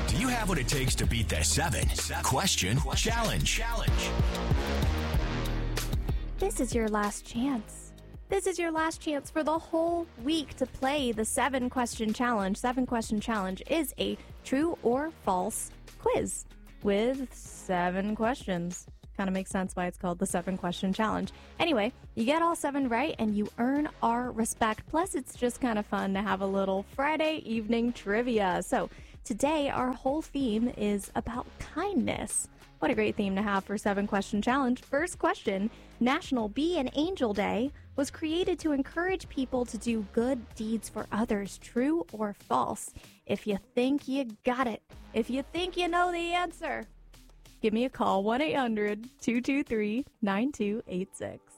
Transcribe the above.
Do you have what it takes to beat the 7-question challenge? This is your last chance. This is your last chance for the whole week to play the 7-question challenge. 7-question challenge is a true or false quiz with 7 questions. Kind of makes sense why it's called the 7-question challenge. Anyway, you get all 7 right and you earn our respect. Plus, it's just kind of fun to have a little Friday evening trivia. So today, our whole theme is about kindness. What a great theme to have for 7-question challenge. First question, National Be an Angel Day was created to encourage people to do good deeds for others. True or false? If you think you got it, if you think you know the answer, give me a call, 1-800-223-9286.